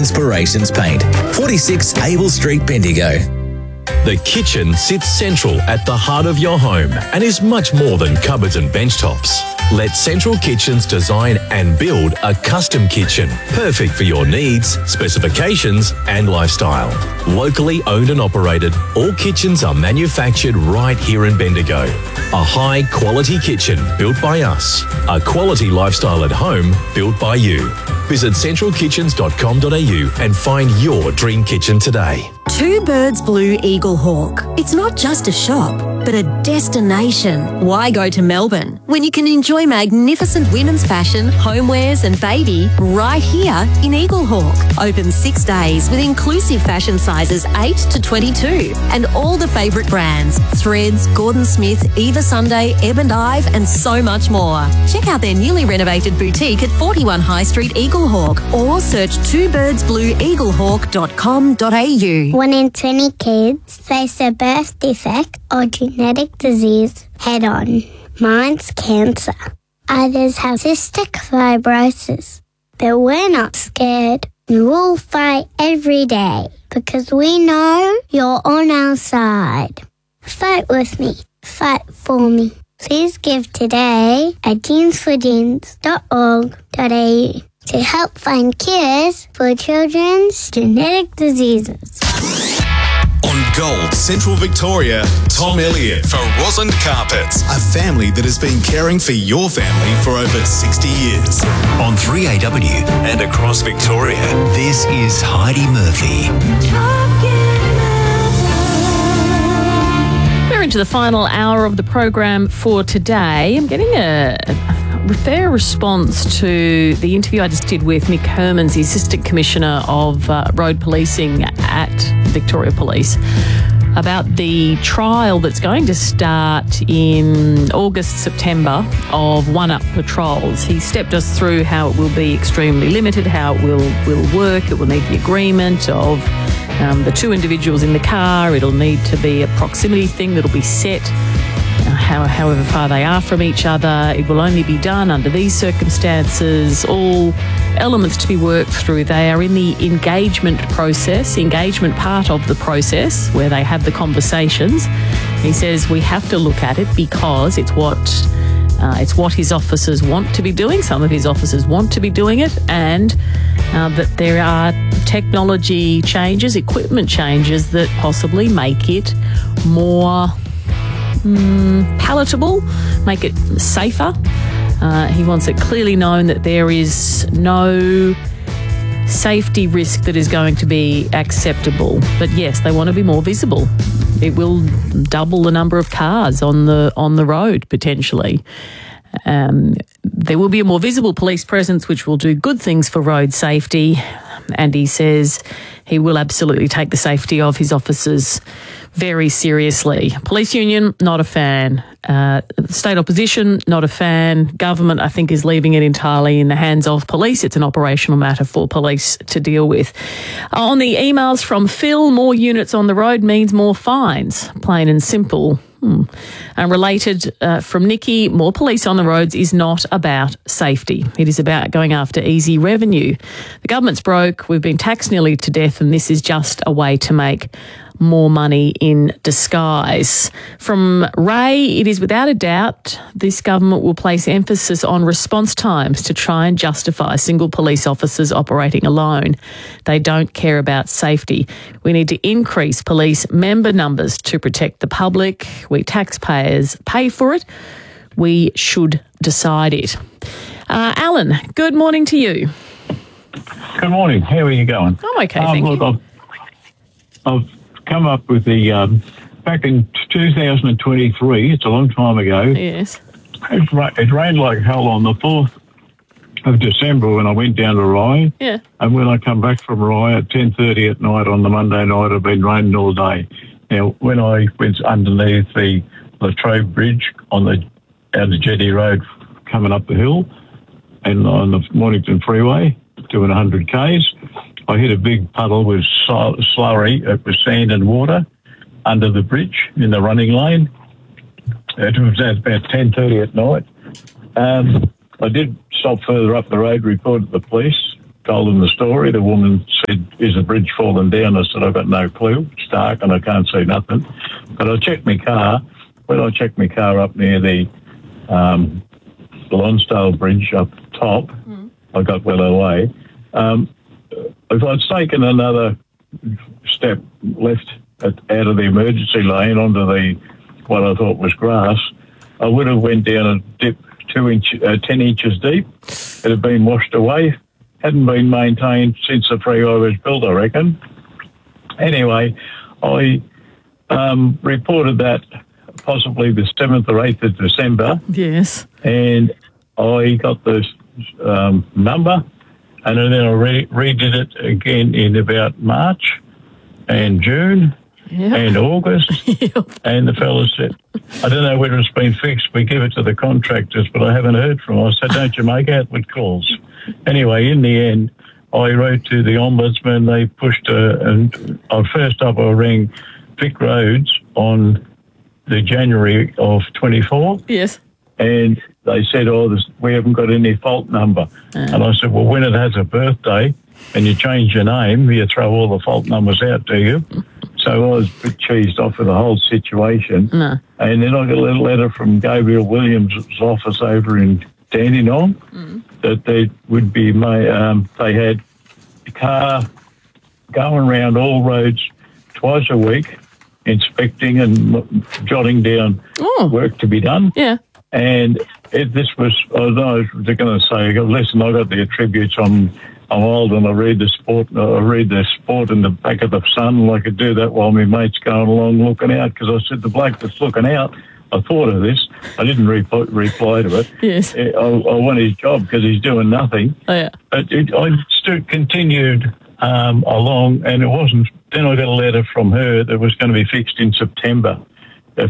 Inspirations Paint, 46 Abel Street, Bendigo. The kitchen sits central at the heart of your home and is much more than cupboards and bench tops. Let Central Kitchens design and build a custom kitchen, perfect for your needs, specifications and lifestyle. Locally owned and operated, all kitchens are manufactured right here in Bendigo. A high-quality kitchen built by us. A quality lifestyle at home built by you. Visit centralkitchens.com.au and find your dream kitchen today. Two Birds Blue Eagle Hawk. It's not just a shop, but a destination. Why go to Melbourne when you can enjoy magnificent women's fashion, homewares and baby right here in Eagle Hawk? Open 6 days with inclusive fashion sizes 8 to 22 and all the favourite brands, Threads, Gordon Smith, Eva Sunday, Ebb and Ive and so much more. Check out their newly renovated boutique at 41 High Street, Eagle Hawk, or search twobirdsblueeaglehawk.com.au. 1 in 20 kids face a birth defect or genetic disease head-on. Mine's cancer. Others have cystic fibrosis. But we're not scared. We'll fight every day because we know you're on our side. Fight with me. Fight for me. Please give today at jeansforjeans.org.au to help find cures for children's genetic diseases. On Gold, Central Victoria, Tom Elliott for Rosin Carpets, a family that has been caring for your family for over 60 years. On 3AW and across Victoria, this is Heidi Murphy. We're into the final hour of the program for today. I'm getting a fair response to the interview I just did with Mick Hermans, the Assistant Commissioner of Road Policing at Victoria Police, about the trial that's going to start in August, September of one-up patrols. He stepped us through how it will be extremely limited, how it will work. It will need the agreement of the two individuals in the car. It'll need to be a proximity thing that'll be set however far they are from each other. It will only be done under these circumstances. All elements to be worked through. They are in the engagement part of the process where they have the conversations. He says we have to look at it because it's what his officers want to be doing. Some of his officers want to be doing it, and that there are technology changes, equipment changes that possibly make it more palatable, make it safer. He wants it clearly known that there is no safety risk that is going to be acceptable. But yes, they want to be more visible. It will double the number of cars on the road potentially. There will be a more visible police presence which will do good things for road safety, and he says he will absolutely take the safety of his officers very seriously. Police union, not a fan. State opposition, not a fan. Government, I think, is leaving it entirely in the hands of police. It's an operational matter for police to deal with. On the emails from Phil, more units on the road means more fines. Plain and simple. And related from Nikki, more police on the roads is not about safety. It is about going after easy revenue. The government's broke, we've been taxed nearly to death, and this is just a way to make more money in disguise. From Ray, it is without a doubt this government will place emphasis on response times to try and justify single police officers operating alone. They don't care about safety. We need to increase police member numbers to protect the public. We taxpayers pay for it. We should decide it. Alan, good morning to you. Good morning. How are you going? I'm okay, thank you. I've come up with the, back in 2023, it's a long time ago. Yes. It rained like hell on the 4th of December when I went down to Rye. Yeah. And when I come back from Rye at 10:30 at night on the Monday night, it's been raining all day. Now, when I went underneath the Latrobe Bridge on the Jetty Road coming up the hill and on the Mornington Freeway, doing 100 Ks, I hit a big puddle with slurry. It was sand and water under the bridge in the running lane. It was at about 10:30 at night. I did stop further up the road, reported the police, told them the story. The woman said, "Is the bridge fallen down?" I said, "I've got no clue. It's dark and I can't see nothing." But I checked my car. When I checked my car up near the Lonsdale Bridge up top, I got well away. If I'd taken another step left out of the emergency lane onto what I thought was grass, I would have went down a dip 10 inches deep. It had been washed away, hadn't been maintained since the freeway was built, I reckon. Anyway, I reported that possibly the 7th or 8th of December. Yes. And I got the number, and then I redid it again in about March and June and August. And the fella said, "I don't know whether it's been fixed. We give it to the contractors, but I haven't heard from them." I said, "Don't you make outward calls?" Anyway, in the end, I wrote to the Ombudsman. They pushed and first up I rang Vic Roads on the January of 24. Yes. And they said, we haven't got any fault number. And I said, well, when it has a birthday and you change your name, you throw all the fault numbers out, do you? So I was a bit cheesed off with the whole situation. No. And then I got a little letter from Gabriel Williams' office over in Dandenong that they would be, they had a car going around all roads twice a week, inspecting and jotting down work to be done. Yeah. And this was, I was going to say, listen, I got the attributes. I'm old and I read the sport in the back of the Sun, and I could do that while my mate's going along looking out, because I said, the bloke that's looking out, I thought of this. I didn't reply to it. Yes. I want his job because he's doing nothing. Oh, yeah. But I continued along, and it wasn't. Then I got a letter from her that was going to be fixed in September of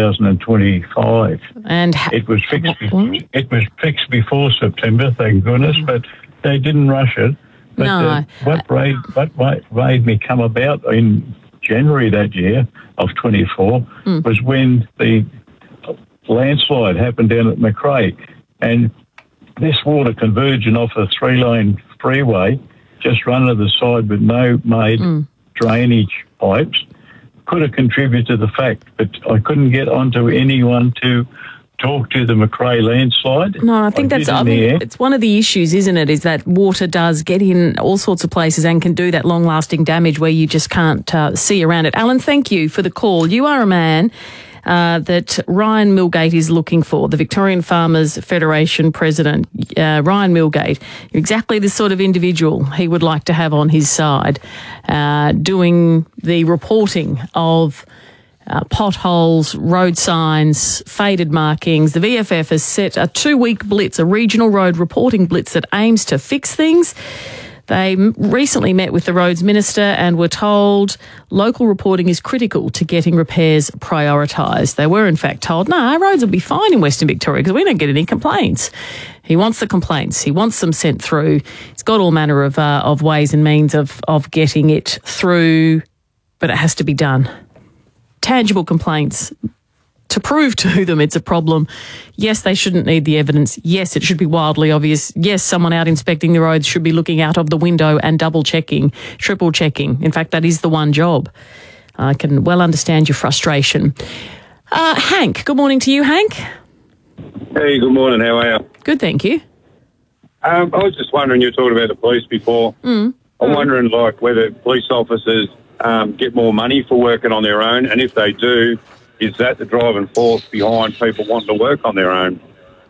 2025, and it was fixed. It was fixed before September, thank goodness, but they didn't rush it. But no. What made me come about in January that year of 24 was when the landslide happened down at Macrae, and this water converging off a 3-lane freeway, just run to the side with no made drainage pipes, could have contributed to the fact that I couldn't get onto anyone to talk to the Macrae landslide. No, I think it's one of the issues, isn't it, is that water does get in all sorts of places and can do that long-lasting damage where you just can't see around it. Alan, thank you for the call. You are a man that Ryan Milgate is looking for, the Victorian Farmers Federation president. Ryan Milgate, you're exactly the sort of individual he would like to have on his side, doing the reporting of potholes, road signs, faded markings. The VFF has set a 2-week blitz, a regional road reporting blitz that aims to fix things. They recently met with the Roads Minister and were told local reporting is critical to getting repairs prioritised. They were in fact told, no, our roads will be fine in Western Victoria because we don't get any complaints. He wants the complaints. He wants them sent through. He's got all manner of ways and means of getting it through, but it has to be done. Tangible complaints to prove to them it's a problem. Yes, they shouldn't need the evidence. Yes, it should be wildly obvious. Yes, someone out inspecting the roads should be looking out of the window and double-checking, triple-checking. In fact, that is the one job. I can well understand your frustration. Hank, good morning to you, Hank. Hey, good morning. How are you? Good, thank you. I was just wondering, you were talking about the police before. I'm wondering, whether police officers get more money for working on their own, and if they do, is that the driving force behind people wanting to work on their own?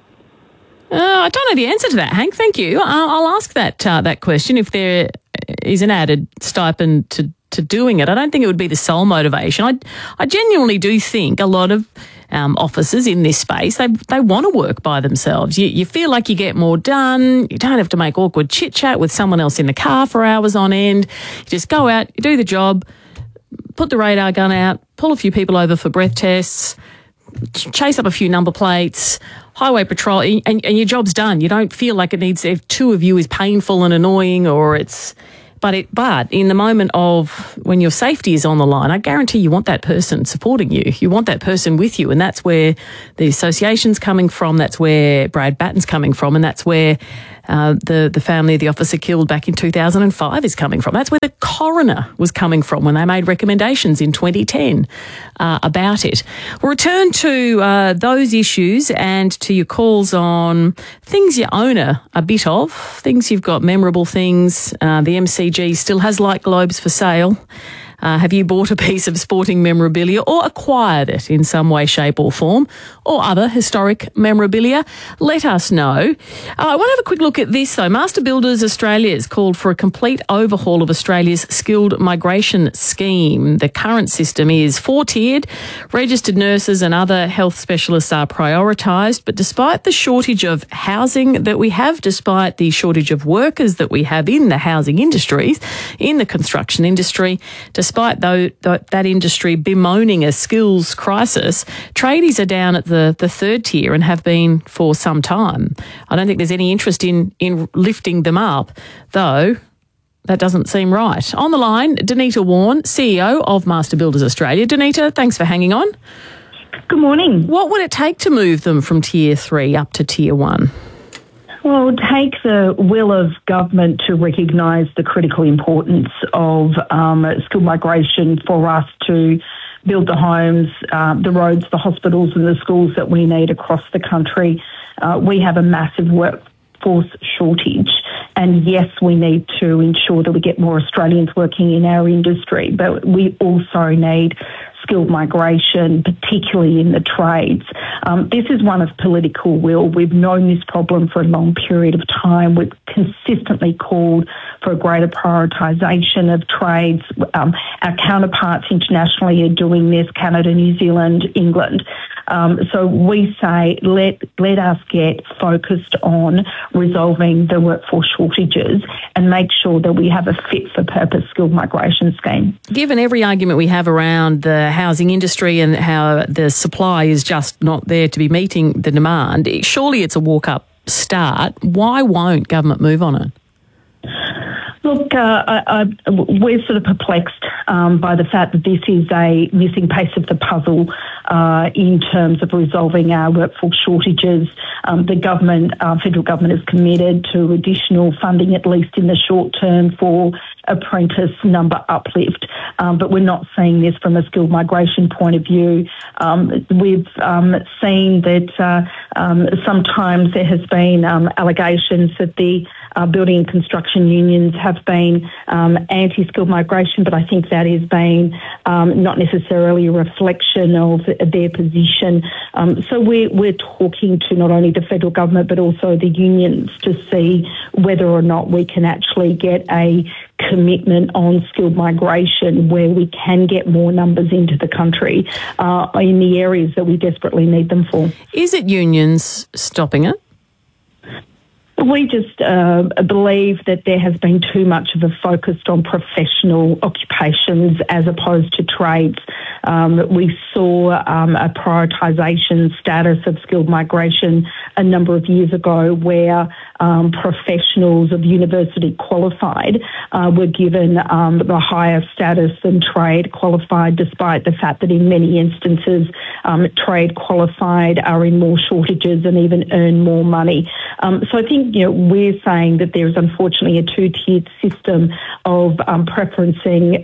I don't know the answer to that, Hank. Thank you. I'll ask that question if there is an added stipend to doing it. I don't think it would be the sole motivation. I genuinely do think a lot of officers in this space, they want to work by themselves. You feel like you get more done. You don't have to make awkward chit-chat with someone else in the car for hours on end. You just go out, you do the job, put the radar gun out, pull a few people over for breath tests, chase up a few number plates, highway patrol, and your job's done. You don't feel like it needs, if two of you is painful and annoying, or it's... But in the moment of when your safety is on the line, I guarantee you want that person supporting you. You want that person with you, and that's where the association's coming from. That's where Brad Batten's coming from, and that's where the family of the officer killed back in 2005 is coming from. That's where the coroner was coming from when they made recommendations in 2010 about it. We'll return to those issues and to your calls on things you own a bit of, things you've got, memorable things. The MCG still has light globes for sale. Have you bought a piece of sporting memorabilia or acquired it in some way, shape or form, or other historic memorabilia? Let us know. I want to have a quick look at this, though. Master Builders Australia has called for a complete overhaul of Australia's skilled migration scheme. The current system is 4-tiered. Registered nurses and other health specialists are prioritised, but despite the shortage of housing that we have, despite the shortage of workers that we have in the housing industries, in the construction industry, despite that industry bemoaning a skills crisis, tradies are down at the third tier and have been for some time. I don't think there's any interest in lifting them up, though that doesn't seem right. On the line, Danita Warne, CEO of Master Builders Australia. Danita, thanks for hanging on. Good morning. What would it take to move them from tier 3 up to tier 1? Well, take the will of government to recognise the critical importance of skilled migration for us to build the homes, the roads, the hospitals and the schools that we need across the country. We have a massive workforce shortage, and yes, we need to ensure that we get more Australians working in our industry, but we also need skilled migration, particularly in the trades. This is one of political will. We've known this problem for a long period of time. We've consistently called for a greater prioritisation of trades. Our counterparts internationally are doing this, Canada, New Zealand, England. So we say let us get focused on resolving the workforce shortages and make sure that we have a fit-for-purpose skilled migration scheme. Given every argument we have around the housing industry and how the supply is just not there to be meeting the demand, surely it's a walk-up start. Why won't government move on it? Look, we're sort of perplexed by the fact that this is a missing piece of the puzzle in terms of resolving our workforce shortages. The government, federal government, is committed to additional funding, at least in the short term, for apprentice number uplift. But we're not seeing this from a skilled migration point of view. We've seen that sometimes there has been allegations that the building and construction unions have been anti-skilled migration, but I think that is being not necessarily a reflection of their position. So we're talking to not only the federal government but also the unions to see whether or not we can actually get a commitment on skilled migration where we can get more numbers into the country in the areas that we desperately need them for. Is it unions stopping it? We just believe that there has been too much of a focus on professional occupations as opposed to trades. We saw a prioritisation status of skilled migration a number of years ago where professionals of university qualified were given the higher status than trade qualified, despite the fact that in many instances trade qualified are in more shortages and even earn more money. So I think we're saying that there is unfortunately a two-tiered system of preferencing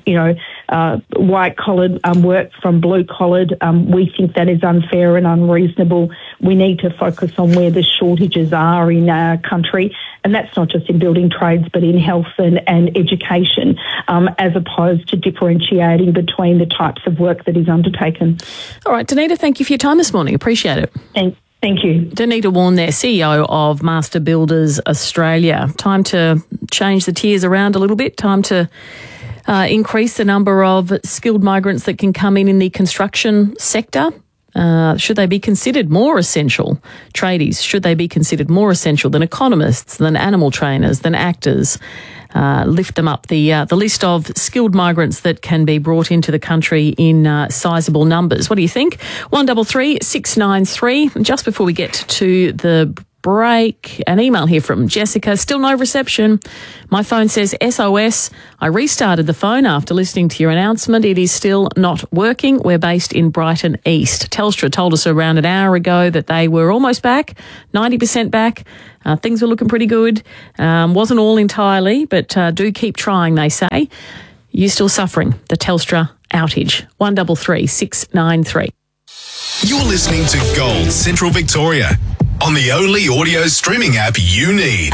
white-collared work from blue-collared. We think that is unfair and unreasonable. We need to focus on where the shortages are in our country, and that's not just in building trades but in health and education, as opposed to differentiating between the types of work that is undertaken. All right, Danita, thank you for your time this morning. Appreciate it. Thank you. Danita Warne there, CEO of Master Builders Australia. Time to change the tiers around a little bit. Time to increase the number of skilled migrants that can come in the construction sector. Should they be considered more essential? Tradies, should they be considered more essential than economists, than animal trainers, than actors? Lift them up the list of skilled migrants that can be brought into the country in sizable numbers. What do you think? 133 693. Just before we get to the break. An email here from Jessica. Still no reception. My phone says SOS. I restarted the phone after listening to your announcement. It is still not working. We're based in Brighton East. Telstra told us around an hour ago that they were almost back, 90% back. Things were looking pretty good. Wasn't all entirely, but do keep trying, they say. You're still suffering the Telstra outage. 133 693. You're listening to Gold Central Victoria on the only audio streaming app you need.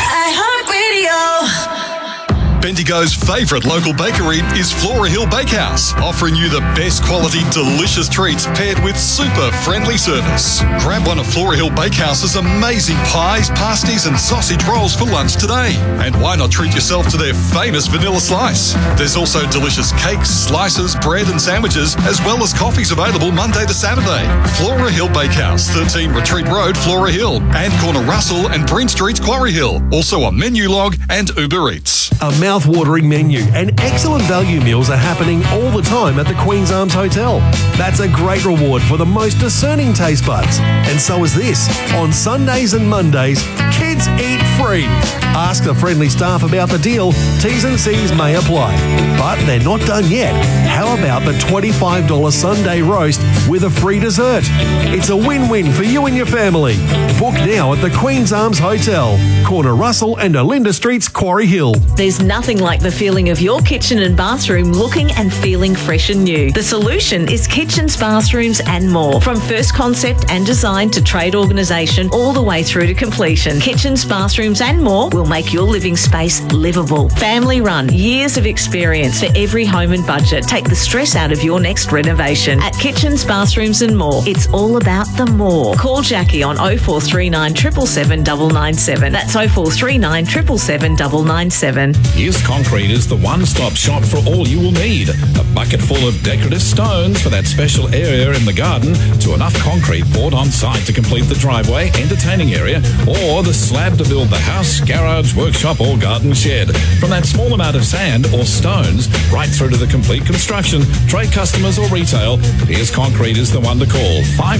iHeartRadio. Bendigo's favourite local bakery is Flora Hill Bakehouse, offering you the best quality, delicious treats paired with super friendly service. Grab one of Flora Hill Bakehouse's amazing pies, pasties and sausage rolls for lunch today. And why not treat yourself to their famous vanilla slice? There's also delicious cakes, slices, bread and sandwiches, as well as coffees available Monday to Saturday. Flora Hill Bakehouse, 13 Retreat Road, Flora Hill, and corner Russell and Bryn Street, Quarry Hill. Also on Menu Log and Uber Eats. A mouth-watering menu and excellent value meals are happening all the time at the Queen's Arms Hotel. That's a great reward for the most discerning taste buds. And so is this. On Sundays and Mondays, kids eat free. Ask the friendly staff about the deal. T's and C's may apply. But they're not done yet. How about the $25 Sunday roast with a free dessert? It's a win-win for you and your family. Book now at the Queen's Arms Hotel, corner Russell and Olinda Streets, Quarry Hill. There's nothing like the feeling of your kitchen and bathroom looking and feeling fresh and new. The solution is Kitchens, Bathrooms and More. From first concept and design to trade organisation all the way through to completion, Kitchens, Bathrooms and More will make your living space livable. Family run, years of experience for every home and budget. Take the stress out of your next renovation. At Kitchens, Bathrooms and More, it's all about the more. Call Jackie on 0439 777 997. That's 0439 777 997. Ears Concrete is the one-stop shop for all you will need. A bucket full of decorative stones for that special area in the garden, to enough concrete poured on site to complete the driveway, entertaining area, or the slab to build the house, garage, workshop or garden shed. From that small amount of sand or stones right through to the complete construction, trade customers or retail, Ears Concrete is the one to call.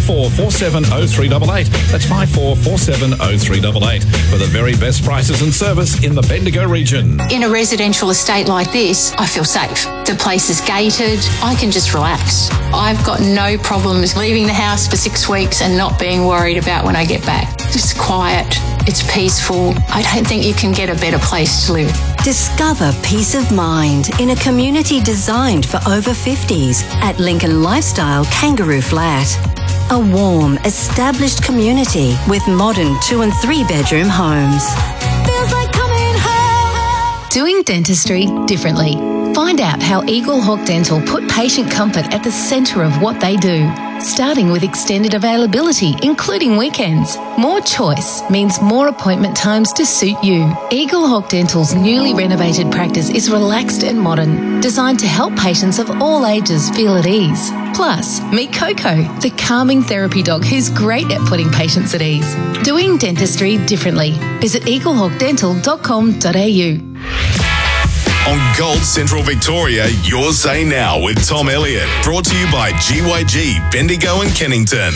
54470388. That's 54470388 for the very best prices and service in the Bendigo region. In a residential estate like this, I feel safe. The place is gated. I can just relax. I've got no problems leaving the house for 6 weeks and not being worried about when I get back. It's quiet. It's peaceful. I don't think you can get a better place to live. Discover peace of mind in a community designed for over 50s at Lincoln Lifestyle Kangaroo Flat. A warm, established community with modern 2 and 3 bedroom homes. Feels like coming home. Doing dentistry differently. Find out how Eagle Hawk Dental put patient comfort at the centre of what they do. Starting with extended availability, including weekends. More choice means more appointment times to suit you. Eagle Hawk Dental's newly renovated practice is relaxed and modern, designed to help patients of all ages feel at ease. Plus, meet Coco, the calming therapy dog who's great at putting patients at ease. Doing dentistry differently. Visit eaglehawkdental.com.au. On Gold Central Victoria, your say now with Tom Elliott. Brought to you by GYG, Bendigo and Kennington.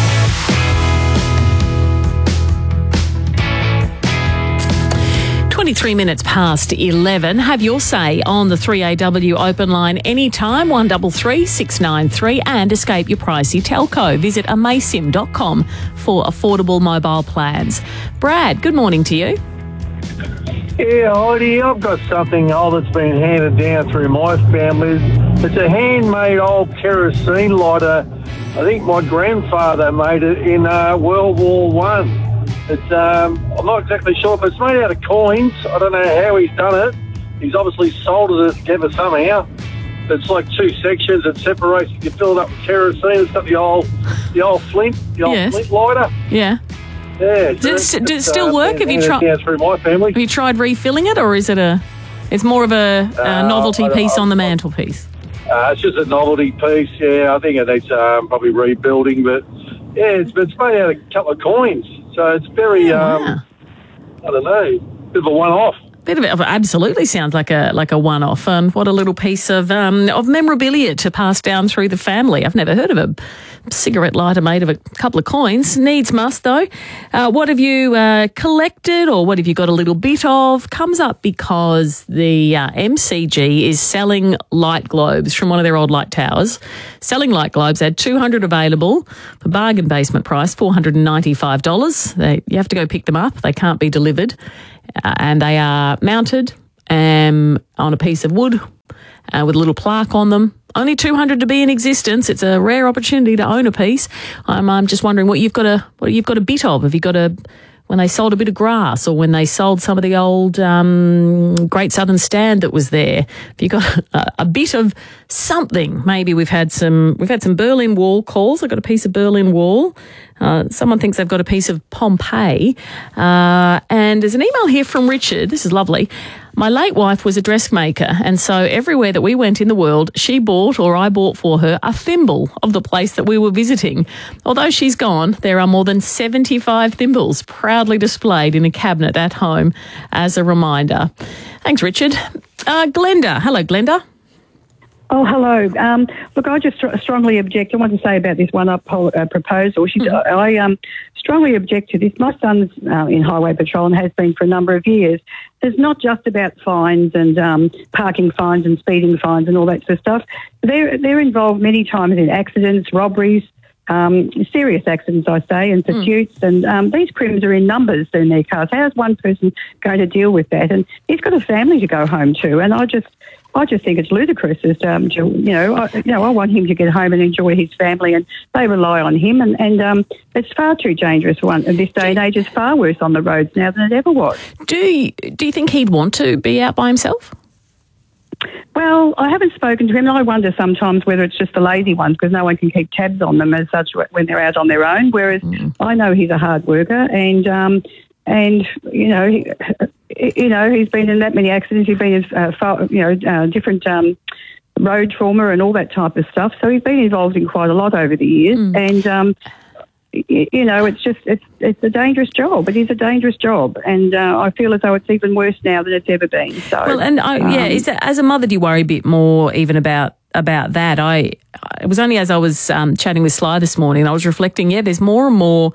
23 minutes past 11. Have your say on the 3AW open line anytime, 133 693, and escape your pricey telco. Visit amaysim.com for affordable mobile plans. Brad, good morning to you. Yeah, Heidi, I've got something old that's been handed down through my family. It's a handmade old kerosene lighter. I think my grandfather made it in World War One. It's I'm not exactly sure, but it's made out of coins. I don't know how he's done it. He's obviously soldered it together somehow. It's like 2 sections. It separates. You fill it up with kerosene. It's got the old flint, flint lighter. Yeah. Yeah, does it still work? Have you tried? Through my family. Have you tried refilling it, or is it it's more of a novelty piece on the mantelpiece? It's just a novelty piece. Yeah, I think it needs probably rebuilding, but yeah, it's made out of a couple of coins, so it's very I don't know, bit of a one-off. Bit of it absolutely sounds like a one-off, and what a little piece of memorabilia to pass down through the family. I've never heard of a cigarette lighter made of a couple of coins. Needs must, though. What have you collected, or what have you got a little bit of? Comes up because the MCG is selling light globes from one of their old light towers. Selling light globes, had 200 available for bargain basement price, $495. You have to go pick them up. They can't be delivered. And they are mounted on a piece of wood with a little plaque on them. Only 200 to be in existence. It's a rare opportunity to own a piece. I'm just wondering what you've got a bit of. Have you got when they sold a bit of grass, or when they sold some of the old Great Southern Stand that was there? Have you got a bit of something? Maybe we've had some Berlin Wall calls. I've got a piece of Berlin Wall. Someone thinks they've got a piece of Pompeii. And there's an email here from Richard. This is lovely. My late wife was a dressmaker, and so everywhere that we went in the world, she bought, or I bought for her, a thimble of the place that we were visiting. Although she's gone, there are more than 75 thimbles proudly displayed in a cabinet at home as a reminder. Thanks, Richard. Glenda. Hello, Glenda. Oh, hello. Look, I just strongly object. I want to say about this one-up proposal. I strongly object to this. My son's in Highway Patrol and has been for a number of years. It's not just about fines and parking fines and speeding fines and all that sort of stuff. They're involved many times in accidents, robberies, serious accidents, I say, and pursuits. And these crims are in numbers in their cars. How's one person going to deal with that? And he's got a family to go home to. And I just think it's ludicrous. I want him to get home and enjoy his family, and they rely on him. And it's far too dangerous. At this day and age, it's far worse on the roads now than it ever was. Do you think he'd want to be out by himself? Well, I haven't spoken to him. I wonder sometimes whether it's just the lazy ones, because no one can keep tabs on them as such when they're out on their own. Whereas I know he's a hard worker, and he's been in that many accidents. He's been in different road trauma and all that type of stuff. So he's been involved in quite a lot over the years, and it's a dangerous job. It is a dangerous job, and I feel as though it's even worse now than it's ever been. So, well, and is that, as a mother, do you worry a bit more even about that? It was only as I was chatting with Sly this morning, I was reflecting. Yeah, there's more and more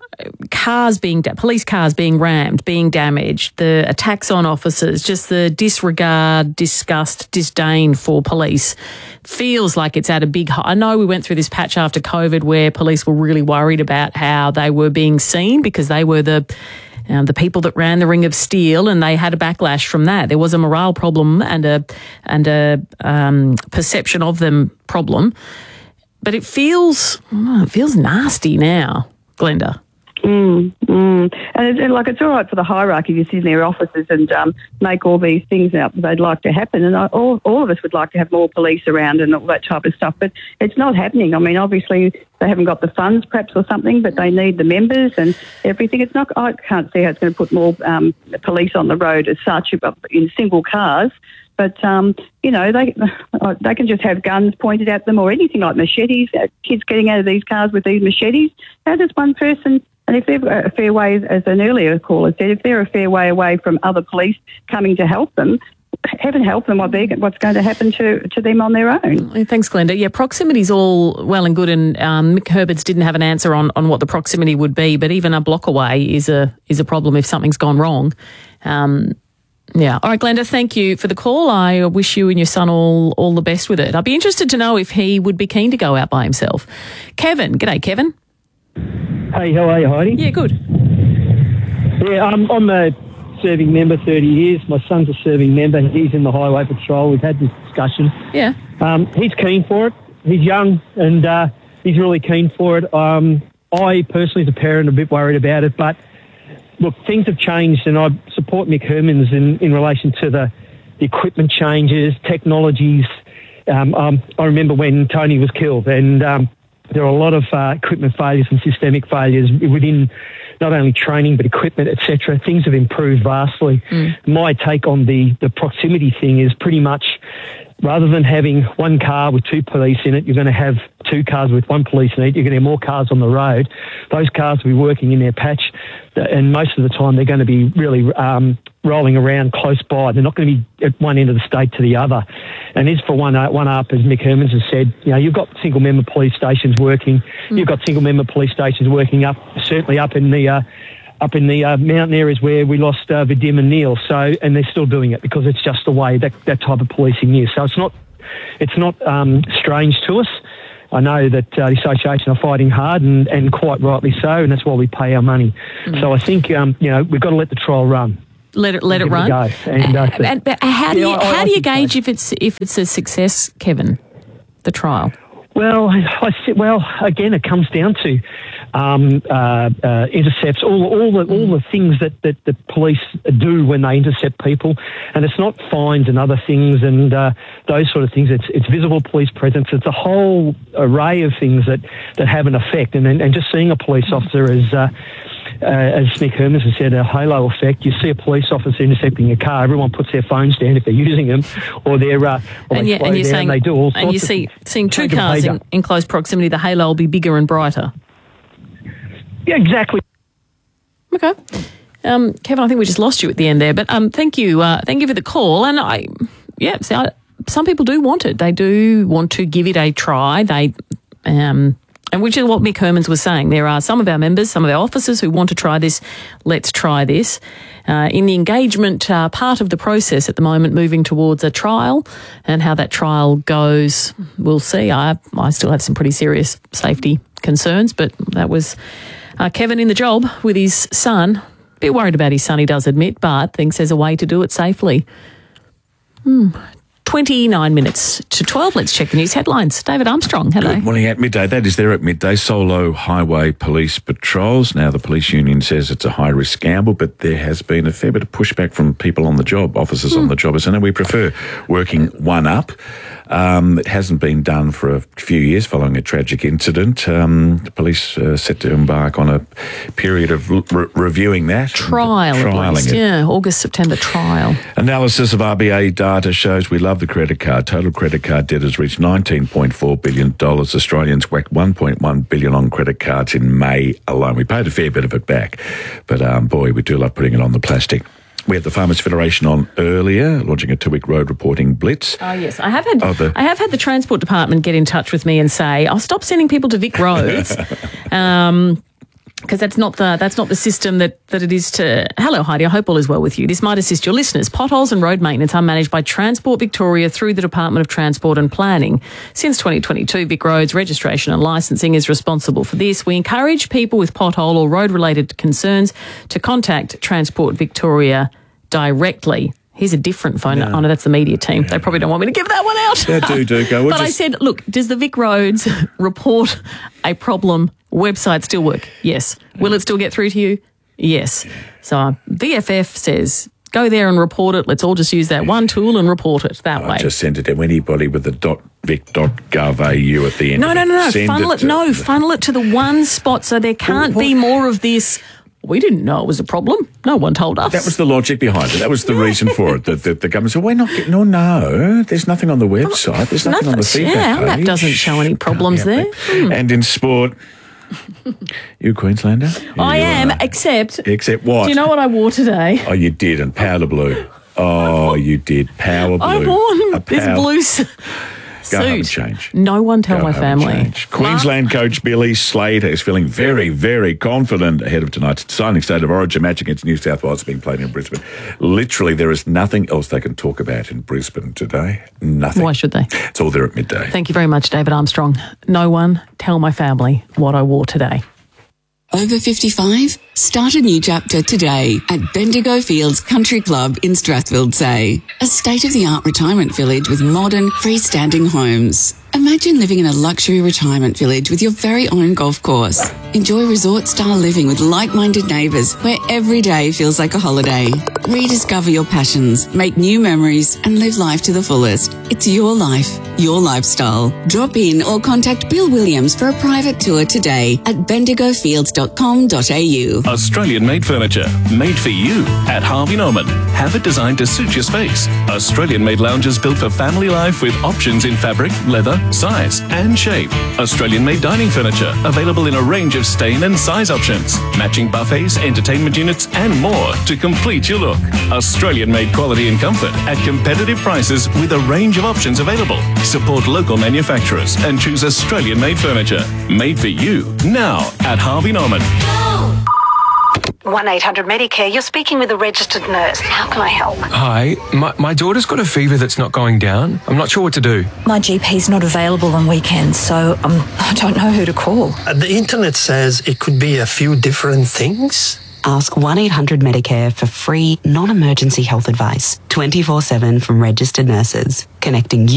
police cars being rammed, being damaged, the attacks on officers, just the disregard, disgust, disdain for police feels like it's at a big high. I know we went through this patch after COVID where police were really worried about how they were being seen because they were the people that ran the Ring of Steel, and they had a backlash from that. There was a morale problem and a perception of them problem, but it feels nasty now, Glenda. And it's all right for the hierarchy to sit in their offices and make all these things out that they'd like to happen. And all of us would like to have more police around and all that type of stuff. But it's not happening. I mean, obviously they haven't got the funds perhaps or something, but they need the members and everything. It's not. I can't see how it's going to put more police on the road as such in single cars. But, they can just have guns pointed at them or anything like machetes, kids getting out of these cars with these machetes. How does one person... And if they're a fair way, as an earlier caller said, if they're a fair way away from other police coming to help them, heaven help them what's going to happen to them on their own. Thanks, Glenda. Yeah, proximity's all well and good, and Mick Herberts didn't have an answer on what the proximity would be, but even a block away is a problem if something's gone wrong. Yeah. All right, Glenda, thank you for the call. I wish you and your son all the best with it. I'd be interested to know if he would be keen to go out by himself. Kevin. G'day, Kevin. Hey, how are you, Heidi? Yeah, good. Yeah, I'm a serving member, 30 years. My son's a serving member. He's in the Highway Patrol. We've had this discussion. Yeah. He's keen for it. He's young and he's really keen for it. I personally, as a parent, am a bit worried about it. But, look, things have changed, and I support Mick Hermans in relation to the equipment changes, technologies. I remember when Tony was killed, and there are a lot of equipment failures and systemic failures within not only training but equipment, etc. Things have improved vastly. My take on the proximity thing is pretty much rather than having one car with two police in it, you're going to have two cars with one police in it. You're going to have more cars on the road. Those cars will be working in their patch, and most of the time they're going to be really rolling around close by. They're not going to be at one end of the state to the other. And as for one up, as Mick Hermans has said, you've got single-member police stations working. You've got single-member police stations working certainly up in the mountain areas where we lost Vadim and Neil. So, and they're still doing it because it's just the way that type of policing is. So it's not strange to us. I know that the association are fighting hard and quite rightly so, and that's why we pay our money. So I think we've got to let the trial run. Let it run. And how do you gauge if it's a success, Kevin? The trial. Well, again, it comes down to intercepts, all the things that the police do when they intercept people, and it's not fines and other things and those sort of things. It's visible police presence. It's a whole array of things that have an effect, and just seeing a police officer as Mick Hermans has said, a halo effect. You see a police officer intercepting a car, everyone puts their phones down if they're using them, or they slow down. They do all sorts and you seeing two cars in close proximity, the halo will be bigger and brighter. Yeah, exactly. Okay. Kevin, I think we just lost you at the end there, but thank you for the call. And some people do want it. They do want to give it a try. And which is what Mick Hermans was saying. There are some of our members, some of our officers who want to try this. Let's try this. In the engagement part of the process at the moment, moving towards a trial, and how that trial goes, we'll see. I still have some pretty serious safety concerns, but that was Kevin in the job with his son. A bit worried about his son, he does admit, but thinks there's a way to do it safely. 29 minutes to 12. Let's check the news headlines. David Armstrong, hello. Good morning. At midday, that is there at midday, solo highway police patrols. Now, the police union says it's a high-risk gamble, but there has been a fair bit of pushback from people on the job, officers on the job. So we prefer working one up. It hasn't been done for a few years following a tragic incident. The police are set to embark on a period of reviewing that. Trialing it. Yeah, August, September trial. Analysis of RBA data shows we love the credit card. Total credit card debt has reached $19.4 billion. Australians whacked $1.1 billion on credit cards in May alone. We paid a fair bit of it back, but boy, we do love putting it on the plastic. We had the Farmers Federation on earlier, launching a 2-week road reporting blitz. Oh, yes. I have had the Transport Department get in touch with me and say, I'll stop sending people to Vic Roads. Because that's not the system that it is to... Hello, Heidi. I hope all is well with you. This might assist your listeners. Potholes and road maintenance are managed by Transport Victoria through the Department of Transport and Planning. Since 2022, Vic Roads registration and licensing is responsible for this. We encourage people with pothole or road-related concerns to contact Transport Victoria directly. Here's a different phone. Oh, no, that's the media team. They probably don't want me to give that one out. Yeah, do go. But I said, look, does the Vic Roads report a problem website still work? Yes. Will it still get through to you? Yes. So VFF says, go there and report it. Let's all just use that one tool and report it that way. Just send it to anybody with the .vic.gov.au at the end. No. Funnel it to the one spot so there can't be more of this. We didn't know it was a problem. No one told us. That was the logic behind it. That was the reason for it. The government said, we're not getting... No, there's nothing on the website. There's nothing on the feedback page. That doesn't show any problems there. And in sport... You a Queenslander? I am, except... Except what? Do you know what I wore today? Oh, you did, and powder blue. Oh, you did. Power blue. I wore this blue suit. Go home and change. No one tell my family. Queensland coach Billy Slater is feeling very, very confident ahead of tonight's exciting State of Origin match against New South Wales being played in Brisbane. Literally, there is nothing else they can talk about in Brisbane today. Nothing. Why should they? It's all there at midday. Thank you very much, David Armstrong. No one tell my family what I wore today. Over 55? Start a new chapter today at Bendigo Fields Country Club in Strathfield Say. A state-of-the-art retirement village with modern, freestanding homes. Imagine living in a luxury retirement village with your very own golf course. Enjoy resort-style living with like-minded neighbours where every day feels like a holiday. Rediscover your passions, make new memories and live life to the fullest. It's your life, your lifestyle. Drop in or contact Bill Williams for a private tour today at bendigofields.com.au. Australian-made furniture, made for you at Harvey Norman. Have it designed to suit your space. Australian-made lounges built for family life with options in fabric, leather, size and shape. Australian-made dining furniture available in a range of stain and size options. Matching buffets, entertainment units and more to complete your look. Australian-made quality and comfort at competitive prices with a range of options available. Support local manufacturers and choose Australian-made furniture. Made for you now at Harvey Norman. 1-800-Medicare, you're speaking with a registered nurse. How can I help? Hi, my daughter's got a fever that's not going down. I'm not sure what to do. My GP's not available on weekends, so I don't know who to call. The internet says it could be a few different things. Ask 1-800-Medicare for free, non-emergency health advice, 24/7 from registered nurses, connecting you